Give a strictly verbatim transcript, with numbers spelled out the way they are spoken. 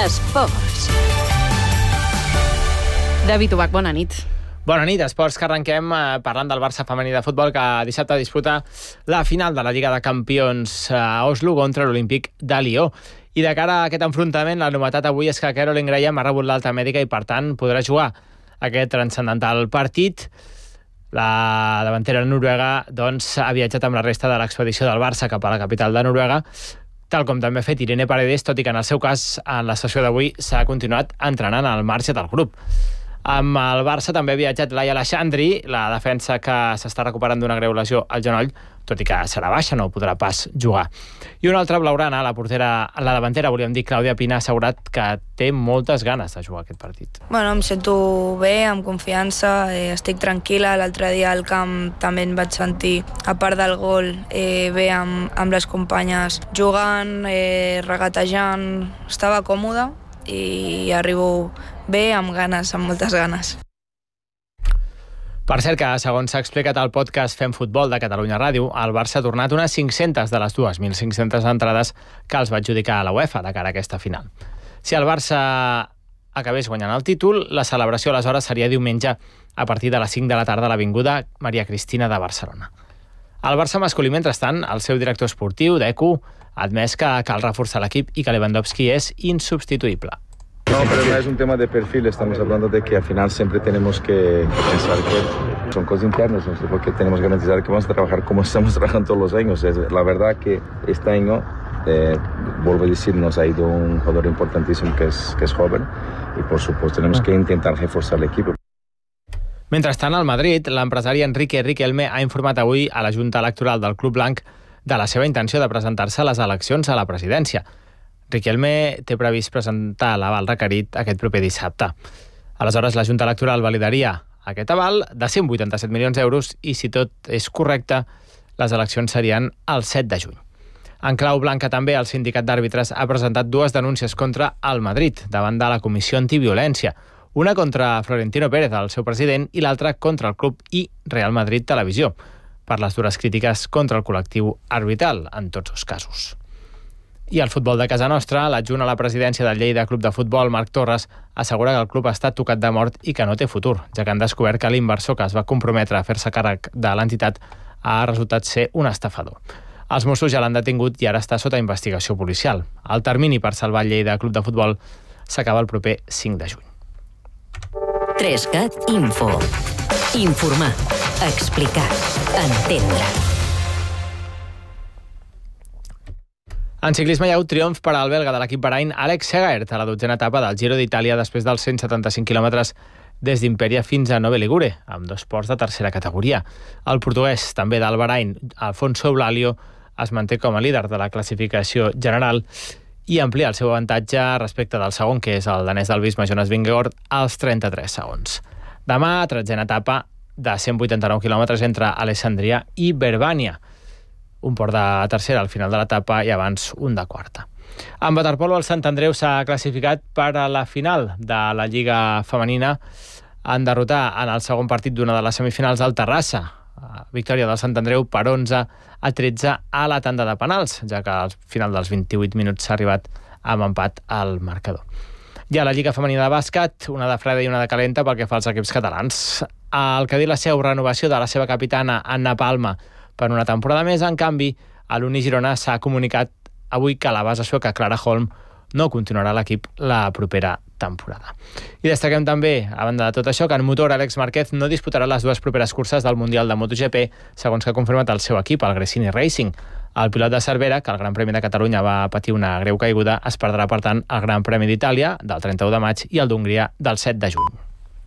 Esports. David Ubach, bona nit. Bona nit, esports, que arrenquem eh, parlant del Barça femení de futbol, que dissabte disputa la final de la Lliga de Campions a Oslo contra l'Olímpic de Lió. I de cara a aquest enfrontament, la novetat avui és que Caroline Graham ha rebut l'alta mèdica i, per tant, podrà jugar aquest transcendental partit. La davantera noruega doncs, ha viatjat amb la resta de l'expedició del Barça cap a la capital de Noruega, tal com també ha fet Irene Paredes, tot i que en el seu cas, en la sessió d'avui, s'ha continuat entrenant al marge del grup. Amb el Barça també ha viatjat Laia Aleixandri, la defensa que s'està recuperant d'una greu lesió al genoll, tot i que serà baixa, no podrà pas jugar. I una altra blaugrana, la portera, la davantera, volíem dir, Clàudia Pina, ha assegurat que té moltes ganes de jugar aquest partit. Bueno, em sento bé, amb confiança, eh, estic tranquil·la. L'altre dia al camp també em vaig sentir, a part del gol, eh, bé amb, amb les companyes jugant, eh, regatejant, estava còmoda i arribo bé, amb ganes, amb moltes ganes. Per cert que, segons s'ha explicat al podcast Fem Futbol de Catalunya Ràdio, el Barça ha tornat unes cinc-centes de les dues mil cinc-centes entrades que els va adjudicar a la UEFA de cara a aquesta final. Si el Barça acabés guanyant el títol, la celebració aleshores seria diumenge a partir de les cinc de la tarda a l'Avinguda Maria Cristina de Barcelona. El Barça masculí, mentrestant, el seu director esportiu, Deco, ha admès que cal reforçar l'equip i que Lewandowski és insubstituible. No, pero no es un tema de perfil, estamos hablando de que al final siempre tenemos que pensar que son cosas internas, no sé por qué tenemos que garantizar que vamos a trabajar como estamos trabajando todos los años. Es, la verdad que este año, eh, vuelvo a decir, nos ha ido un jugador importantísimo que es, que es joven y por supuesto tenemos que intentar reforzar el equipo. Mentrestant, al Madrid, l'empresari Enrique Riquelme ha informat avui a la Junta Electoral del Club Blanc de la seva intenció de presentar-se a les eleccions a la presidència. Riquelme té previst presentar l'aval requerit aquest proper dissabte. Aleshores, la Junta Electoral validaria aquest aval de cent vuitanta-set milions d'euros i, si tot és correcte, les eleccions serien el set de juny. En clau blanca també, el sindicat d'àrbitres ha presentat dues denúncies contra el Madrid davant de la Comissió Antiviolència, una contra Florentino Pérez, el seu president, i l'altra contra el club i Real Madrid Televisió, per les dures crítiques contra el col·lectiu arbitral en tots els casos. I al futbol de casa nostra, l'adjunt a la presidència del Lleida Club de Futbol, Marc Torres, assegura que el club ha estat tocat de mort i que no té futur, ja que han descobert que l'inversor que es va comprometre a fer-se càrrec de l'entitat ha resultat ser un estafador. Els Mossos ja l'han detingut i ara està sota investigació policial. El termini per salvar el Lleida Club de Futbol s'acaba el proper cinc de juny. Trescat Info. Informar, explicar, entendre. En ciclisme hi ha hagut triomf per al belga de l'equip Bahrain Alex Segaert a la dotzena etapa del Giro d'Itàlia després dels cent setanta-cinc quilòmetres des d'Imperia fins a Nove Ligure, amb dos ports de tercera categoria. El portuguès, també del Bahrain, Alfonso Eulalio, es manté com a líder de la classificació general i amplia el seu avantatge respecte del segon, que és el danès del Visma, Jonas Vingegaard, als trenta-tres segons. Demà, tretzena etapa de cent vuitanta-nou quilòmetres entre Alessandria i Verbània, un port de tercera al final de l'etapa i abans un de quarta. En waterpolo, el Sant Andreu s'ha classificat per a la final de la Lliga Femenina en derrotar en el segon partit d'una de les semifinals al Terrassa. Victòria del Sant Andreu per onze a tretze a la tanda de penals, ja que al final dels vint-i-vuit minuts s'ha arribat amb empat al marcador. I a la Lliga Femenina de bàsquet, una de freda i una de calenta pel que fa als equips catalans. El Cadí la seu renovació de la seva capitana Anna Palma per una temporada més. En canvi, a l'Uni Girona s'ha comunicat avui que la base sueca Clara Holm no continuarà a l'equip la propera temporada. I destaquem també, a banda de tot això, que en motor Àlex Márquez no disputarà les dues properes curses del Mundial de MotoGP, segons que ha confirmat el seu equip, el Gresini Racing. El pilot de Cervera, que al Gran Premi de Catalunya va patir una greu caiguda, es perdrà, per tant, el Gran Premi d'Itàlia del trenta-u de maig i el d'Hongria del set de juny.